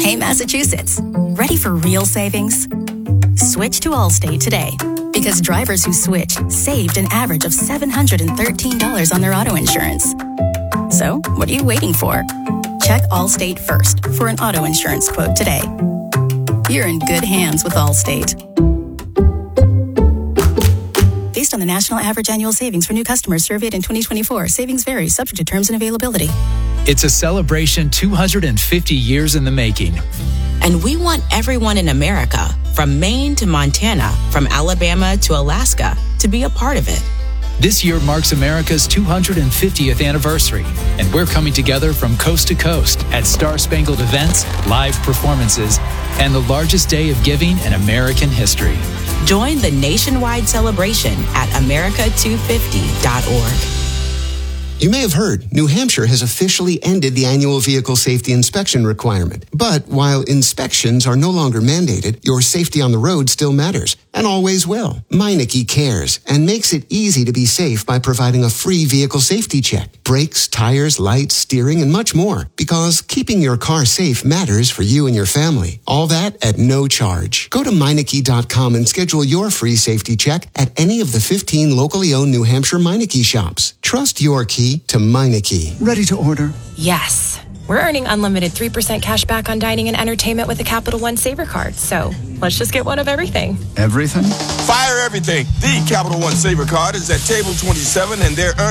Hey, Massachusetts, ready for real savings? Switch to Allstate today, because drivers who switch saved an average of $713 on their auto insurance. So, what are you waiting for? Check Allstate first for an auto insurance quote today. You're in good hands with Allstate. Based on the national average annual savings for new customers surveyed in 2024, savings vary, subject to terms and availability. It's a celebration 250 years in the making. And we want everyone in America, from Maine to Montana, from Alabama to Alaska, to be a part of it. This year marks America's 250th anniversary, and we're coming together from coast to coast at Star-Spangled events, live performances, and the largest day of giving in American history. Join the nationwide celebration at america250.org. You may have heard New Hampshire has officially ended the annual vehicle safety inspection requirement. But while inspections are no longer mandated, your safety on the road still matters and always will. Meineke cares and makes it easy to be safe by providing a free vehicle safety check. Brakes, tires, lights, steering, and much more. Because keeping your car safe matters for you and your family. All that at no charge. Go to Meineke.com and schedule your free safety check at any of the 15 locally owned New Hampshire Meineke shops. Trust your key to Meineke. Ready to order? Yes. We're earning unlimited 3% cash back on dining and entertainment with a Capital One Saver card. So let's just get one of everything. Everything? Fire everything. The Capital One Saver card is at table 27 and they're earning